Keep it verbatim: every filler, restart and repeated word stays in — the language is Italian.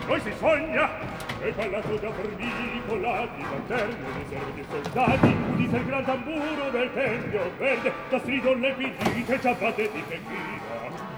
Poi si sogna e palazzo da formicola di lanterne, di servi e soldati, udite il gran tamburo del tempio verde, da strido le pidite, ciabatte di pechino.